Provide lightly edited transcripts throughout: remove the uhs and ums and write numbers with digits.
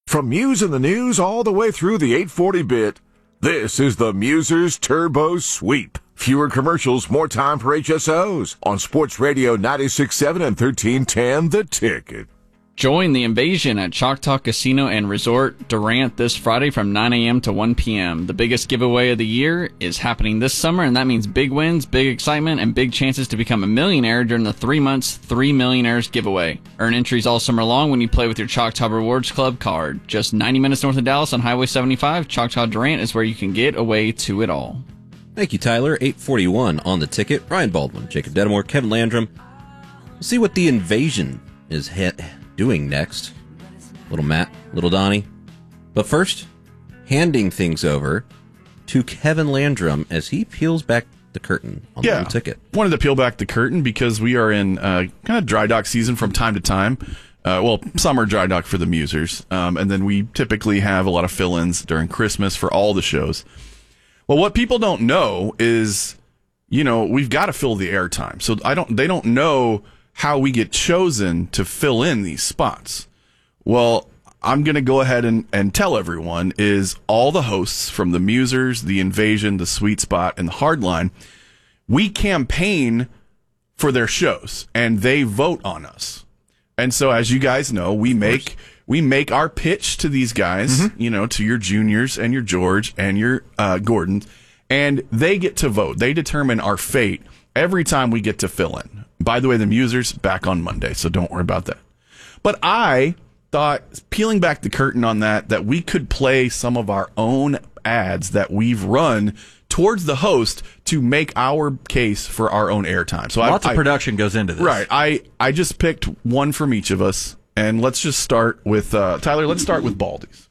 From Muse in the News all the way through the 840-bit, this is the Musers Turbo Sweep. Fewer commercials, more time for HSOs on Sports Radio 96.7 and 1310 The Ticket. Join the invasion at Choctaw Casino and Resort Durant this Friday from 9 a.m. to 1 p.m. The biggest giveaway of the year is happening this summer, and that means big wins, big excitement, and big chances to become a millionaire during the 3 months 3 Millionaires giveaway. Earn entries all summer long when you play with your Choctaw Rewards Club card. Just 90 minutes north of Dallas on Highway 75, Choctaw Durant is where you can get away to it all. Thank you, Tyler. 841 on The Ticket. Ryan Baldwin, Jacob Dedamore, Kevin Landrum. We'll see what the invasion is doing next. Little Matt, little Donnie. But first, handing things over to Kevin Landrum as he peels back the curtain on the Ticket. Wanted to peel back the curtain because we are in kind of dry dock season from time to time. Summer dry dock for the Musers. And then we typically have a lot of fill-ins during Christmas for all the shows. Well, what people don't know is, we've got to fill the airtime. So they don't know how we get chosen to fill in these spots. Well, I'm going to go ahead and tell everyone is all the hosts from the Musers, the Invasion, the Sweet Spot, and the Hardline, we campaign for their shows, and they vote on us. And so, as you guys know, we make our pitch to these guys, to your Juniors and your George and your Gordons, and they get to vote. They determine our fate every time we get to fill in. By the way, the Musers back on Monday, so don't worry about that. But I thought, peeling back the curtain on that we could play some of our own ads that we've run towards the host to make our case for our own airtime. So lots of production goes into this. Right. I just picked one from each of us, and let's just start with, Tyler, let's start with Baldy's.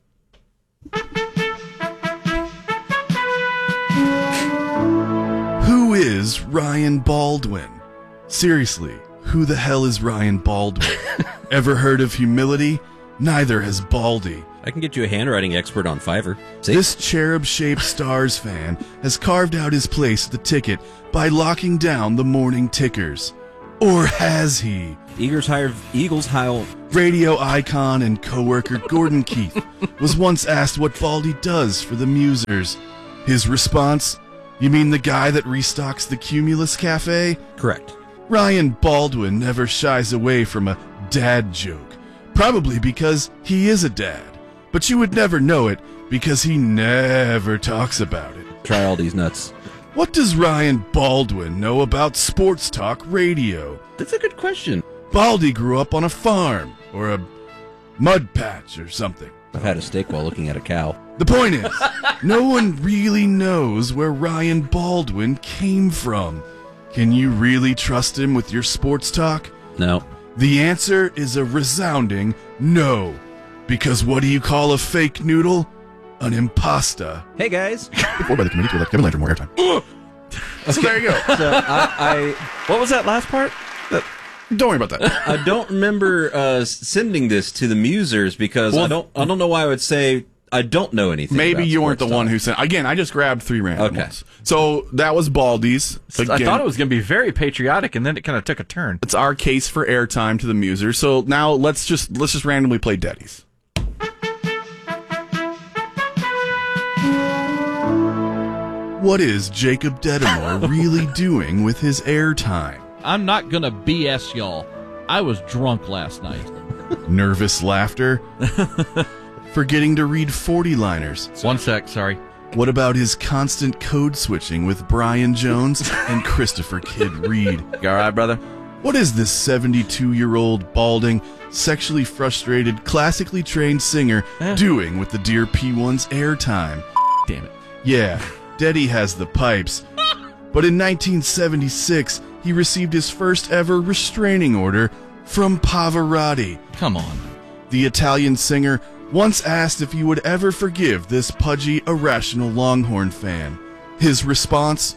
Who is Ryan Baldwin? Seriously, who the hell is Ryan Baldwin? Ever heard of humility? Neither has Baldy. I can get you a handwriting expert on Fiverr. See? This cherub-shaped Stars fan has carved out his place at the Ticket by locking down the morning tickers. Or has he? Eagles Heil. Radio icon and co-worker Gordon Keith was once asked what Baldy does for the Musers. His response? You mean the guy that restocks the Cumulus Cafe? Correct. Ryan Baldwin never shies away from a dad joke. Probably because he is a dad. But you would never know it because he never talks about it. Try all these nuts. What does Ryan Baldwin know about sports talk radio? That's a good question. Baldy grew up on a farm or a mud patch or something. I've had a steak while looking at a cow. The point is, no one really knows where Ryan Baldwin came from. Can you really trust him with your sports talk? No. The answer is a resounding no. Because what do you call a fake noodle? An impasta. Hey, guys. Before by the committee to elect Kevin Landrum more airtime. So there you go. So I what was that last part? Don't worry about that. I don't remember sending this to the Musers because I don't know why I would say I don't know anything. Maybe about you weren't the sports one talk. who sent. Again, I just grabbed 3 random ones. So that was Baldy's. Again, I thought it was going to be very patriotic, and then it kind of took a turn. It's our case for airtime to the Musers. So now let's just randomly play Daddy's. What is Jacob Dedamore really doing with his airtime? I'm not going to BS y'all. I was drunk last night. Nervous laughter? Forgetting to read 40-liners? One sec, sorry. What about his constant code switching with Brian Jones and Christopher Kidd Reed? You all right, brother? What is this 72-year-old, balding, sexually frustrated, classically trained singer doing with the Dear P1's airtime? Damn it. Yeah, Deddy has the pipes. But in 1976, he received his first ever restraining order from Pavarotti. Come on. The Italian singer once asked if he would ever forgive this pudgy, irrational Longhorn fan. His response?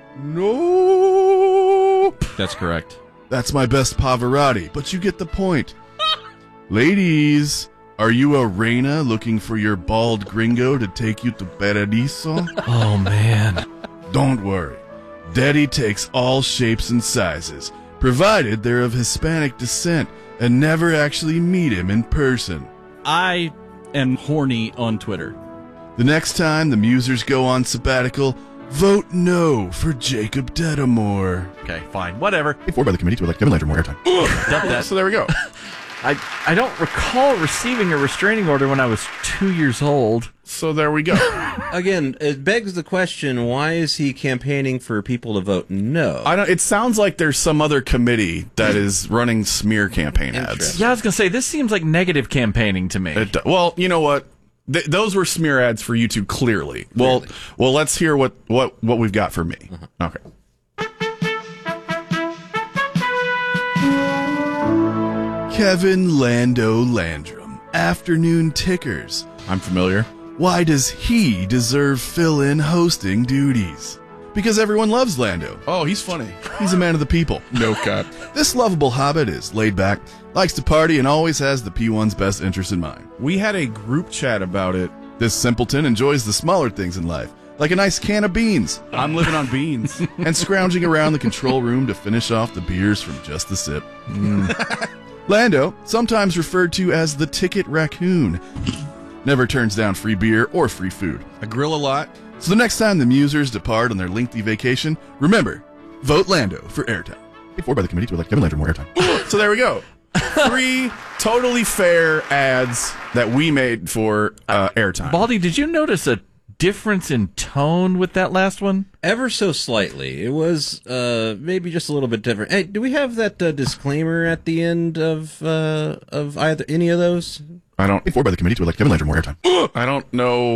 Nope. That's correct. That's my best Pavarotti, but you get the point. Ladies, are you a reina looking for your bald gringo to take you to Paradiso? Oh, man. Don't worry. Daddy takes all shapes and sizes, provided they're of Hispanic descent and never actually meet him in person. I and horny on Twitter. The next time the Musers go on sabbatical, vote no for Jacob Dedamore. Okay, fine, whatever. Paid for by the committee to elect Kevin Landry more airtime. Dump that. So there we go. I don't recall receiving a restraining order when I was 2 years old. So there we go. Again, it begs the question: why is he campaigning for people to vote no? It sounds like there's some other committee that is running smear campaign ads. Interesting. Yeah, I was going to say, this seems like negative campaigning to me. Well, you know what? Those were smear ads for you two, clearly. Well, let's hear what we've got for me. Okay. Kevin Lando Landrum, afternoon tickers. I'm familiar. Why does he deserve fill-in hosting duties? Because everyone loves Lando. Oh, he's funny. He's a man of the people. No cap. This lovable hobbit is laid back, likes to party, and always has the P1's best interest in mind. We had a group chat about it. This simpleton enjoys the smaller things in life, like a nice can of beans. I'm living on beans. And scrounging around the control room to finish off the beers from just the sip. Lando, sometimes referred to as the ticket raccoon, never turns down free beer or free food. I grill a lot. So the next time the Musers depart on their lengthy vacation, remember, vote Lando for airtime. Paid for by the committee to elect Kevin Landry more airtime. So there we go. 3 totally fair ads that we made for airtime. Baldy, did you notice a difference in tone with that last one? Ever so slightly. It was maybe just a little bit different. Hey, do we have that disclaimer at the end of either any of those? I don't. Paid for by the committee to elect Kevin Landry more airtime. I don't know.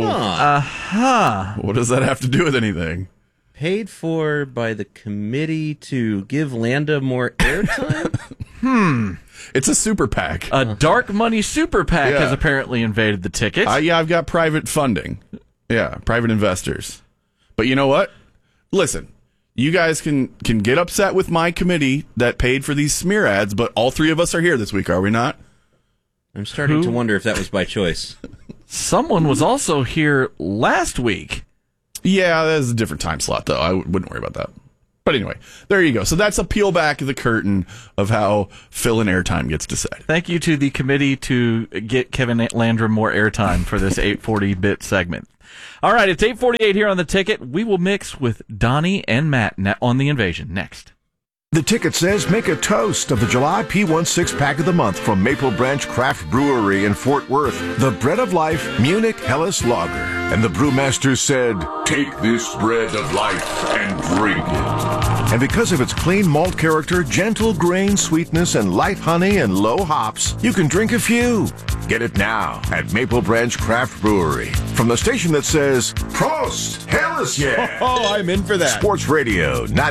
What does that have to do with anything? Paid for by the committee to give Lando more airtime? It's a super PAC. A dark money super PAC has apparently invaded the ticket. I've got private funding. Yeah, private investors. But you know what? Listen, you guys can get upset with my committee that paid for these smear ads, but all 3 of us are here this week, are we not? I'm starting to wonder if that was by choice. Someone was also here last week. Yeah, that's a different time slot, though. I wouldn't worry about that. But anyway, there you go. So that's a peel back the curtain of how fill-in airtime gets decided. Thank you to the committee to get Kevin Landrum more airtime for this 840-bit segment. All right, it's 8:48 here on The Ticket. We will mix with Donnie and Matt on The Invasion next. The Ticket says make a toast of the July P1 6-pack of the month from Maple Branch Craft Brewery in Fort Worth, the Bread of Life Munich Helles Lager. And the brewmaster said, take this bread of life and drink it. And because of its clean malt character, gentle grain sweetness, and light honey and low hops, you can drink a few. Get it now at Maple Branch Craft Brewery. From the station that says, Prost! Helles yeah! Oh, I'm in for that. Sports Radio